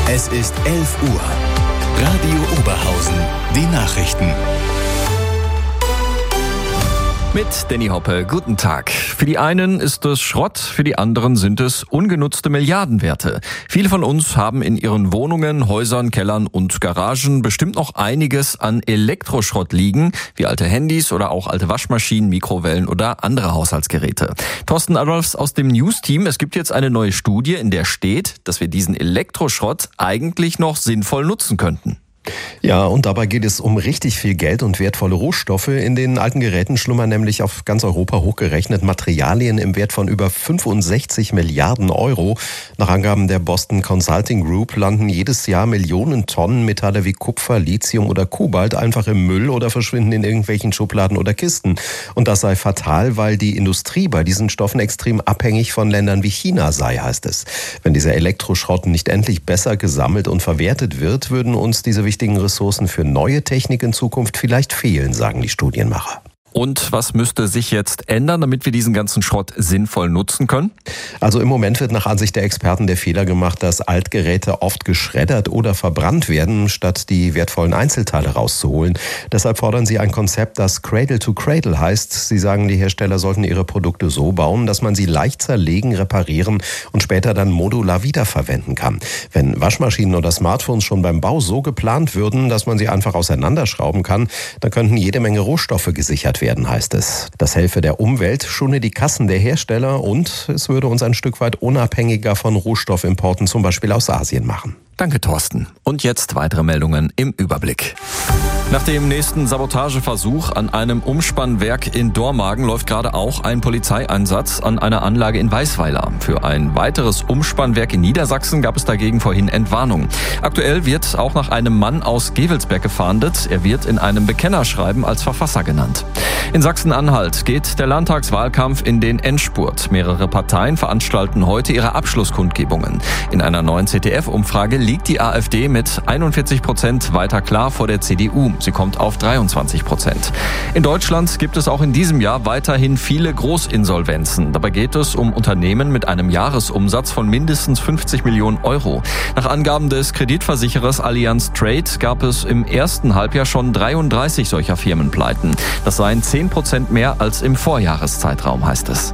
Es ist 11 Uhr. Radio Oberhausen, die Nachrichten. Mit Danny Hoppe, guten Tag. Für die einen ist es Schrott, für die anderen sind es ungenutzte Milliardenwerte. Viele von uns haben in ihren Wohnungen, Häusern, Kellern und Garagen bestimmt noch einiges an Elektroschrott liegen, wie alte Handys oder auch alte Waschmaschinen, Mikrowellen oder andere Haushaltsgeräte. Thorsten Adolfs aus dem News-Team, es gibt jetzt eine neue Studie, in der steht, dass wir diesen Elektroschrott eigentlich noch sinnvoll nutzen könnten. Ja, und dabei geht es um richtig viel Geld und wertvolle Rohstoffe. In den alten Geräten schlummern nämlich auf ganz Europa hochgerechnet Materialien im Wert von über 65 Milliarden Euro. Nach Angaben der Boston Consulting Group landen jedes Jahr Millionen Tonnen Metalle wie Kupfer, Lithium oder Kobalt einfach im Müll oder verschwinden in irgendwelchen Schubladen oder Kisten. Und das sei fatal, weil die Industrie bei diesen Stoffen extrem abhängig von Ländern wie China sei, heißt es. Wenn dieser Elektroschrott nicht endlich besser gesammelt und verwertet wird, würden uns diese wichtigen Ressourcen für neue Technik in Zukunft vielleicht fehlen, sagen die Studienmacher. Und was müsste sich jetzt ändern, damit wir diesen ganzen Schrott sinnvoll nutzen können? Also im Moment wird nach Ansicht der Experten der Fehler gemacht, dass Altgeräte oft geschreddert oder verbrannt werden, statt die wertvollen Einzelteile rauszuholen. Deshalb fordern sie ein Konzept, das Cradle to Cradle heißt. Sie sagen, die Hersteller sollten ihre Produkte so bauen, dass man sie leicht zerlegen, reparieren und später dann modular wiederverwenden kann. Wenn Waschmaschinen oder Smartphones schon beim Bau so geplant würden, dass man sie einfach auseinanderschrauben kann, dann könnten jede Menge Rohstoffe gesichert werden, heißt es. Das helfe der Umwelt, schone die Kassen der Hersteller und es würde uns ein Stück weit unabhängiger von Rohstoffimporten, zum Beispiel aus Asien, machen. Danke, Thorsten. Und jetzt weitere Meldungen im Überblick. Nach dem nächsten Sabotageversuch an einem Umspannwerk in Dormagen läuft gerade auch ein Polizeieinsatz an einer Anlage in Weißweiler. Für ein weiteres Umspannwerk in Niedersachsen gab es dagegen vorhin Entwarnung. Aktuell wird auch nach einem Mann aus Gevelsberg gefahndet. Er wird in einem Bekennerschreiben als Verfasser genannt. In Sachsen-Anhalt geht der Landtagswahlkampf in den Endspurt. Mehrere Parteien veranstalten heute ihre Abschlusskundgebungen. In einer neuen ZDF-Umfrage liegt die AfD mit 41% weiter klar vor der CDU. Sie kommt auf 23%. In Deutschland gibt es auch in diesem Jahr weiterhin viele Großinsolvenzen. Dabei geht es um Unternehmen mit einem Jahresumsatz von mindestens 50 Millionen Euro. Nach Angaben des Kreditversicherers Allianz Trade gab es im ersten Halbjahr schon 33 solcher Firmenpleiten. Das seien 10% mehr als im Vorjahreszeitraum, heißt es.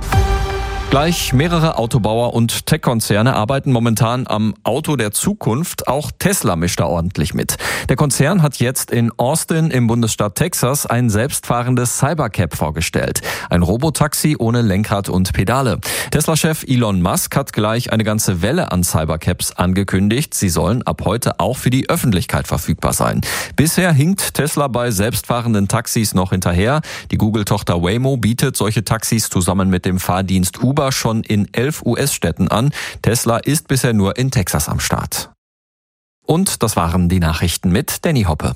Gleich mehrere Autobauer und Tech-Konzerne arbeiten momentan am Auto der Zukunft. Auch Tesla mischt da ordentlich mit. Der Konzern hat jetzt in Austin im Bundesstaat Texas ein selbstfahrendes Cybercab vorgestellt. Ein Robotaxi ohne Lenkrad und Pedale. Tesla-Chef Elon Musk hat gleich eine ganze Welle an Cybercabs angekündigt. Sie sollen ab heute auch für die Öffentlichkeit verfügbar sein. Bisher hinkt Tesla bei selbstfahrenden Taxis noch hinterher. Die Google-Tochter Waymo bietet solche Taxis zusammen mit dem Fahrdienst Uber schon in 11 US-Städten an. Tesla ist bisher nur in Texas am Start. Und das waren die Nachrichten mit Danny Hoppe.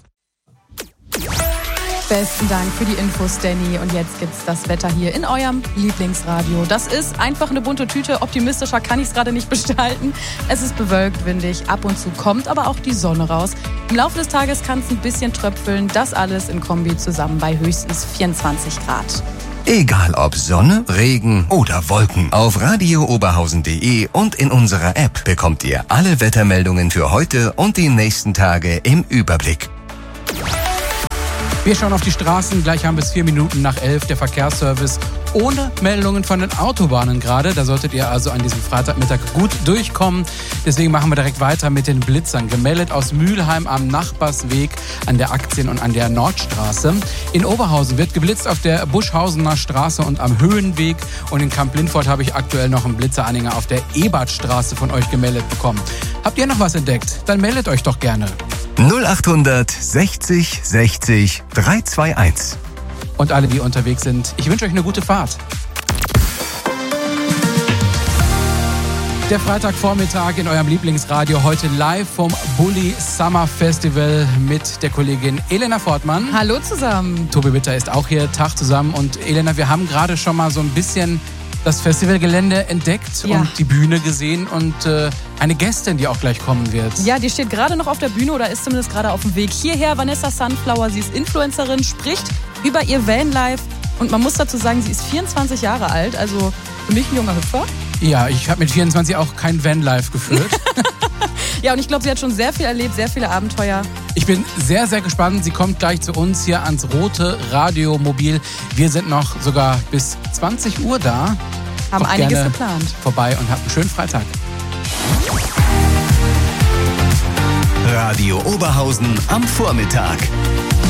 Besten Dank für die Infos, Danny. Und jetzt gibt's das Wetter hier in eurem Lieblingsradio. Das ist einfach eine bunte Tüte. Optimistischer kann ich es gerade nicht gestalten. Es ist bewölkt, windig. Ab und zu kommt aber auch die Sonne raus. Im Laufe des Tages kann es ein bisschen tröpfeln. Das alles in Kombi zusammen bei höchstens 24 Grad. Egal ob Sonne, Regen oder Wolken. Auf radiooberhausen.de und in unserer App bekommt ihr alle Wettermeldungen für heute und die nächsten Tage im Überblick. Wir schauen auf die Straßen. Gleich haben bis 4 Minuten nach 11 der Verkehrsservice ohne Meldungen von den Autobahnen gerade. Da solltet ihr also an diesem Freitagmittag gut durchkommen. Deswegen machen wir direkt weiter mit den Blitzern. Gemeldet aus Mülheim am Nachbarsweg an der Aktien- und an der Nordstraße. In Oberhausen wird geblitzt auf der Buschhausener Straße und am Höhenweg. Und in Kamp-Lindfort habe ich aktuell noch einen Blitzeranhänger auf der Ebertstraße von euch gemeldet bekommen. Habt ihr noch was entdeckt? Dann meldet euch doch gerne. 0800 60 60 321. Und alle, die unterwegs sind, ich wünsche euch eine gute Fahrt. Der Freitagvormittag in eurem Lieblingsradio, heute live vom Bulli Summer Festival mit der Kollegin Elena Fortmann. Hallo zusammen. Tobi Witter ist auch hier, Tag zusammen. Und Elena, wir haben gerade schon mal so ein bisschen das Festivalgelände entdeckt und die Bühne gesehen und eine Gästin, die auch gleich kommen wird. Ja, die steht gerade noch auf der Bühne oder ist zumindest gerade auf dem Weg hierher. Vanessa Sunflower, sie ist Influencerin, spricht über ihr Vanlife und man muss dazu sagen, sie ist 24 Jahre alt, also für mich ein junger Hüpfer. Ja, ich habe mit 24 auch kein Vanlife geführt. Ja, und ich glaube, sie hat schon sehr viel erlebt, sehr viele Abenteuer. Ich bin sehr, sehr gespannt. Sie kommt gleich zu uns hier ans Rote Radiomobil. Wir sind noch sogar bis 20 Uhr da. Haben Kommt einiges gerne geplant. Vorbei und habt einen schönen Freitag. Radio Oberhausen am Vormittag.